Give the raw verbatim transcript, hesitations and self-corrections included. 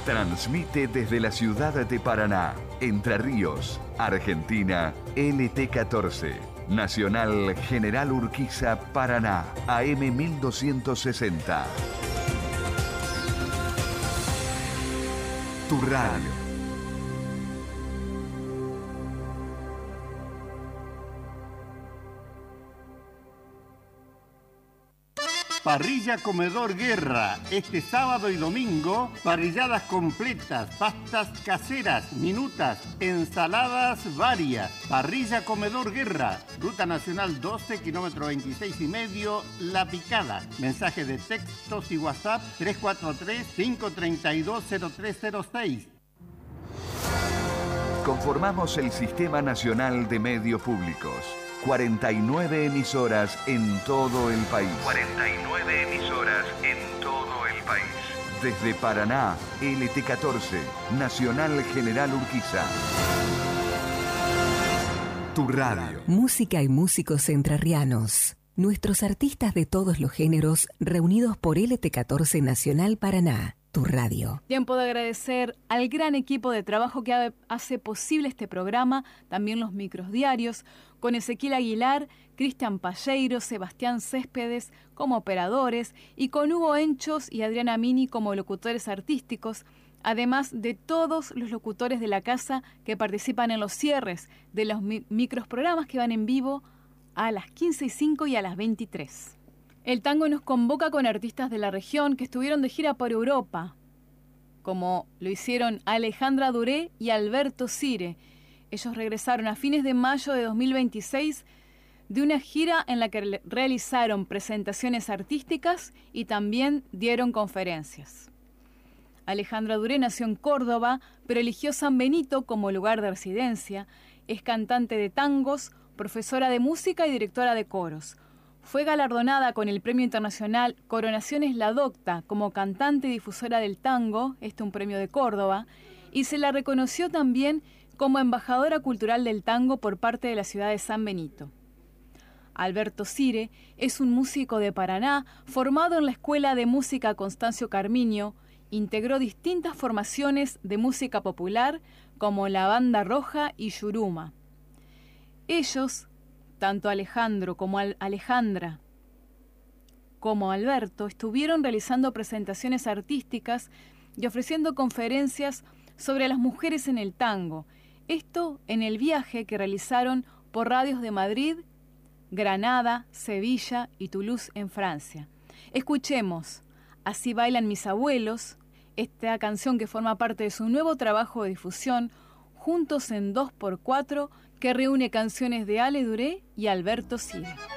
Transmite desde la ciudad de Paraná, Entre Ríos, Argentina, L T catorce. Nacional General Urquiza, Paraná, A M mil doscientos sesenta. Tu radio. Parrilla Comedor Guerra, este sábado y domingo, parrilladas completas, pastas caseras, minutas, ensaladas varias. Parrilla Comedor Guerra, Ruta Nacional doce, kilómetro veintiséis y medio, La Picada. Mensaje de textos y WhatsApp tres cuatro tres, cinco tres dos, cero tres cero seis. Conformamos el Sistema Nacional de Medios Públicos. cuarenta y nueve emisoras en todo el país. cuarenta y nueve emisoras en todo el país. Desde Paraná, L T catorce, Nacional General Urquiza. Tu radio. Música y músicos entrerrianos. Nuestros artistas de todos los géneros reunidos por L T catorce Nacional Paraná. Tu radio. Tiempo de agradecer al gran equipo de trabajo que hace posible este programa, también los micros diarios, con Ezequiel Aguilar, Cristian Palleiro, Sebastián Céspedes como operadores y con Hugo Enchos y Adriana Mini como locutores artísticos, además de todos los locutores de la casa que participan en los cierres de los mi- micros programas que van en vivo a las quince y cinco y a las veintitrés. El tango nos convoca con artistas de la región que estuvieron de gira por Europa, como lo hicieron Alejandra Duré y Alberto Cire. Ellos regresaron a fines de mayo de dos mil veintiséis de una gira en la que realizaron presentaciones artísticas y también dieron conferencias. Alejandra Duré nació en Córdoba, pero eligió San Benito como lugar de residencia. Es cantante de tangos, profesora de música y directora de coros. Fue galardonada con el Premio Internacional Coronaciones La Docta como cantante y difusora del tango, este un premio de Córdoba, y se la reconoció también como embajadora cultural del tango por parte de la ciudad de San Benito. Alberto Cire es un músico de Paraná, formado en la Escuela de Música Constancio Carminio, integró distintas formaciones de música popular como la Banda Roja y Yuruma. Ellos, tanto Alejandro como Al- Alejandra como Alberto, estuvieron realizando presentaciones artísticas y ofreciendo conferencias sobre las mujeres en el tango. Esto en el viaje que realizaron por radios de Madrid, Granada, Sevilla y Toulouse en Francia. Escuchemos Así bailan mis abuelos, esta canción que forma parte de su nuevo trabajo de difusión, Juntos en dos por cuatro, que reúne canciones de Ale Duré y Alberto Cire.